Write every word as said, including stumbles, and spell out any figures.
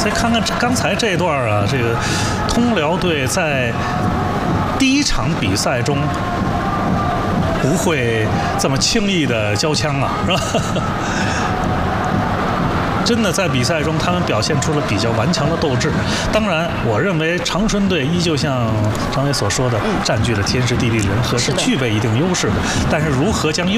再看看刚才这段啊，这个通辽队在第一场比赛中不会这么轻易的交枪啊，是吧？真的在比赛中，他们表现出了比较顽强的斗志。当然，我认为长春队依旧像张伟所说的，占据了天时地利人和，是具备一定优势的。但是如何将优